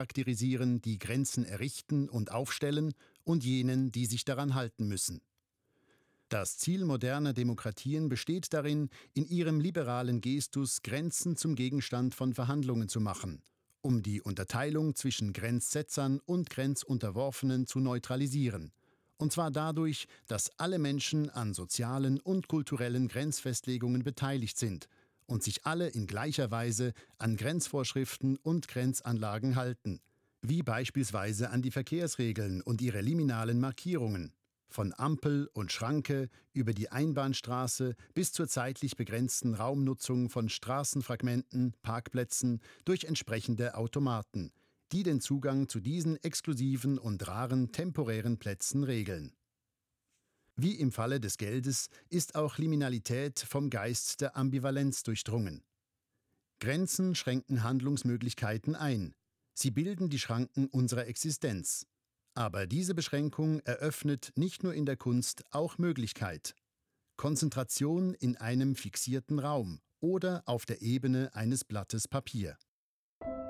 charakterisieren, die Grenzen errichten und aufstellen, und jenen, die sich daran halten müssen. Das Ziel moderner Demokratien besteht darin, in ihrem liberalen Gestus Grenzen zum Gegenstand von Verhandlungen zu machen, um die Unterteilung zwischen Grenzsetzern und Grenzunterworfenen zu neutralisieren. Und zwar dadurch, dass alle Menschen an sozialen und kulturellen Grenzfestlegungen beteiligt sind und sich alle in gleicher Weise an Grenzvorschriften und Grenzanlagen halten, wie beispielsweise an die Verkehrsregeln und ihre liminalen Markierungen. Von Ampel und Schranke über die Einbahnstraße bis zur zeitlich begrenzten Raumnutzung von Straßenfragmenten, Parkplätzen durch entsprechende Automaten, die den Zugang zu diesen exklusiven und raren temporären Plätzen regeln. Wie im Falle des Geldes ist auch Liminalität vom Geist der Ambivalenz durchdrungen. Grenzen schränken Handlungsmöglichkeiten ein. Sie bilden die Schranken unserer Existenz. Aber diese Beschränkung eröffnet nicht nur in der Kunst auch Möglichkeit. Konzentration in einem fixierten Raum oder auf der Ebene eines Blattes Papier.